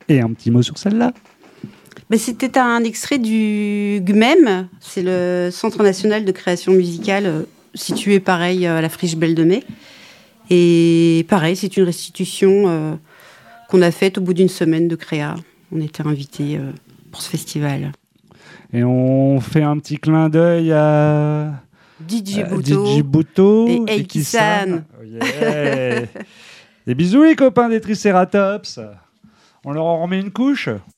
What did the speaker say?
Et un petit mot sur celle-là. C'était un extrait du GMEM, c'est le Centre national de création musicale, situé pareil à la Friche Belle de Mai. Et pareil, c'est une restitution qu'on a faite au bout d'une semaine de créa. On était invités pour ce festival. Et on fait un petit clin d'œil à DJ Bouto et Eiki-san. Oh yeah. Des bisous les copains des Triceratops. On leur en remet une couche.